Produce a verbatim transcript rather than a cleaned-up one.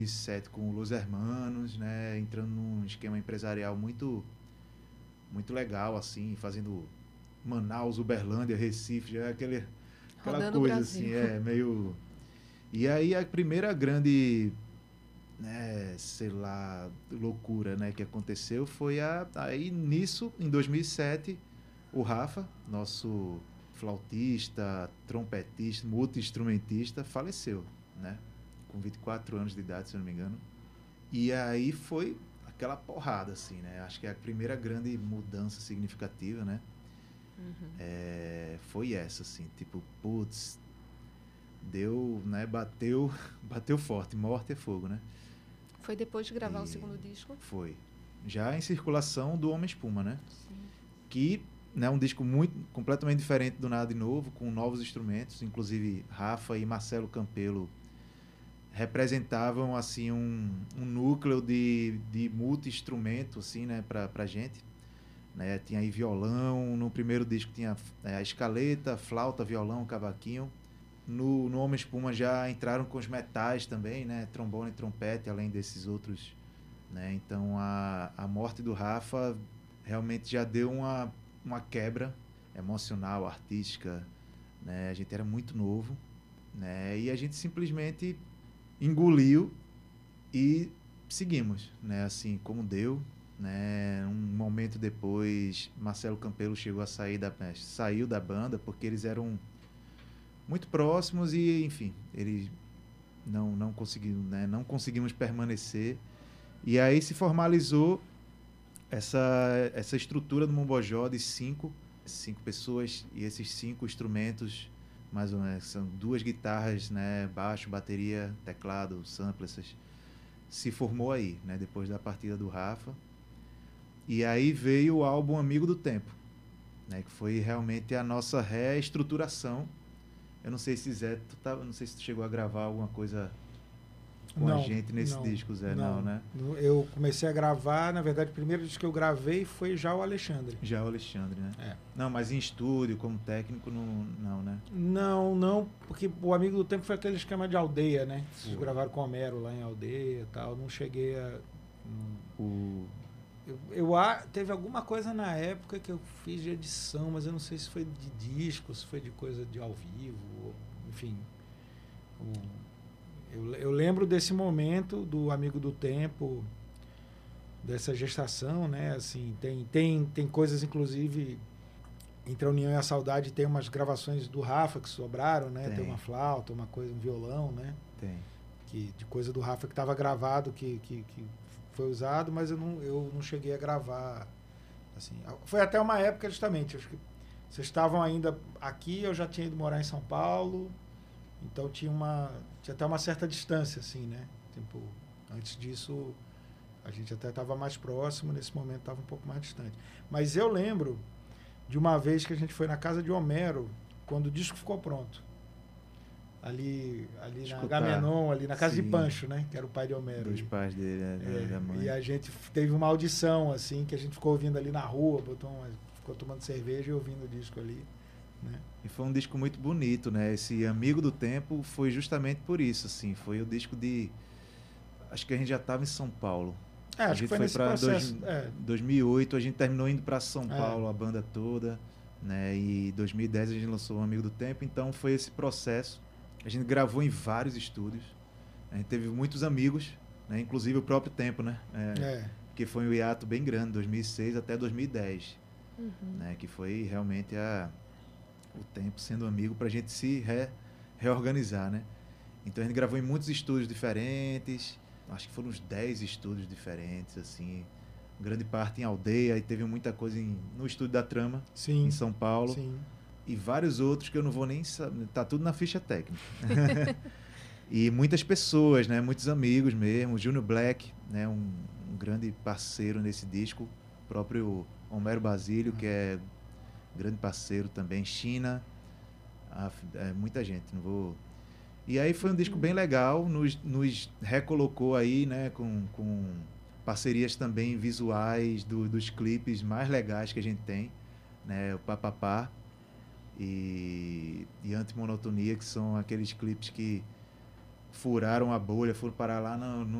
dois mil e sete com o Los Hermanos, né? Entrando num esquema empresarial muito, muito legal, assim, fazendo Manaus, Uberlândia, Recife, já é aquele, aquela Rodando o coisa assim, Brasil. é meio... E aí a primeira grande, né, sei lá, loucura, né, que aconteceu foi a, aí nisso, em dois mil e sete, o Rafa, nosso flautista, trompetista, multi-instrumentista, faleceu, né? Com vinte e quatro anos de idade, se eu não me engano. E aí foi aquela porrada, assim, né? Acho que é a primeira grande mudança significativa, né? Uhum. É, foi essa, assim, tipo, putz, deu, né? Bateu, bateu forte, morte é fogo, né? Foi depois de gravar o E segundo disco? foi. Já em circulação do Homem Espuma, né? Sim. Que é né, um disco muito completamente diferente do Nada de Novo, com novos instrumentos, inclusive Rafa e Marcelo Campelo representavam assim um, um núcleo de, de multi-instrumento assim, né, pra, pra gente. Né? Tinha aí violão, no primeiro disco tinha é, a escaleta, flauta, violão, cavaquinho. No, no Homem Espuma já entraram com os metais também, né? Trombone e trompete, além desses outros. Né? Então a, a morte do Rafa realmente já deu uma, uma quebra emocional, artística. Né? A gente era muito novo, né? E a gente simplesmente engoliu e seguimos, né? Assim como deu, né? Um momento depois, Marcelo Campelo chegou a sair da, né? saiu da banda porque eles eram muito próximos e, enfim, eles não não conseguiram, né? Não conseguimos permanecer. E aí se formalizou essa essa estrutura do Mombojó de cinco cinco pessoas e esses cinco instrumentos mais ou menos são duas guitarras, né, baixo, bateria, teclado, sampler, essas se formou aí, né, depois da partida do Rafa. E aí veio o álbum Amigo do Tempo, né, que foi realmente a nossa reestruturação. Eu não sei se Zé, tu tá, não sei se tu chegou a gravar alguma coisa com a Não, gente nesse não, disco, Zé, não, não. né? Eu comecei a gravar, na verdade, o primeiro disco que eu gravei foi já o Alexandre. Já é o Alexandre, né? É. Não, mas em estúdio, como técnico, não, não, né? Não, não, porque o Amigo do Tempo foi aquele esquema de aldeia, né? Vocês Foi. gravaram com o Homero lá em aldeia e tal. Não cheguei a. Não, O... eu, eu a- teve alguma coisa na época que eu fiz de edição, mas eu não sei se foi de disco, se foi de coisa de ao vivo, ou, enfim. O- eu, eu lembro desse momento do Amigo do Tempo, dessa gestação, né? Assim, tem, tem, tem coisas, inclusive, entre a União e a Saudade, tem umas gravações do Rafa que sobraram, né? Tem, tem uma flauta, uma coisa, um violão, né? Tem. Que, de coisa do Rafa que estava gravado, que, que, que foi usado, mas eu não, eu não cheguei a gravar. Assim, foi até uma época, justamente, acho que vocês estavam ainda aqui, eu já tinha ido morar em São Paulo, então tinha uma tinha até uma certa distância, assim, né? Tipo, antes disso, a gente até estava mais próximo, nesse momento estava um pouco mais distante. Mas eu lembro de uma vez que a gente foi na casa de Homero, quando o disco ficou pronto. Ali, ali na Escutar. Agamenon, ali na casa Sim. de Pancho, né? Que era o pai de Homero. Dos E, pais dele, né, é, da mãe. e a gente teve uma audição, assim, que a gente ficou ouvindo ali na rua, botou uma, ficou tomando cerveja e ouvindo o disco ali. Né? E foi um disco muito bonito, né? Esse Amigo do Tempo foi justamente por isso, assim. Foi o disco de... Acho que a gente já estava em São Paulo. É, A acho que gente foi foi nesse para processo. É. dois mil e oito, a gente terminou indo para São É. Paulo, a banda toda, né? E em dois mil e dez a gente lançou o Amigo do Tempo, então foi esse processo. A gente gravou em vários estúdios. A gente teve muitos amigos, né? Inclusive o próprio Tempo, né? É, É. Que foi um hiato bem grande, dois mil e seis até dois mil e dez, Uhum. né? Que foi realmente a, o Tempo sendo amigo para a gente se re, reorganizar, né? Então a gente gravou em muitos estúdios diferentes, acho que foram uns dez estúdios diferentes, assim, grande parte em aldeia, e teve muita coisa em, no estúdio da Trama, Sim. em São Paulo, Sim. e vários outros que eu não vou nem saber, tá tudo na ficha técnica. E muitas pessoas, né, muitos amigos mesmo, Junior Black, né, um, um grande parceiro nesse disco, o próprio Homero Basílio, que é grande parceiro também, China, a, é, muita gente, não vou... E aí foi um disco bem legal, nos, nos recolocou aí, né, com, com parcerias também visuais do, dos clipes mais legais que a gente tem, né, o Papapá e, e Antimonotonia, que são aqueles clipes que furaram a bolha, foram parar lá no, no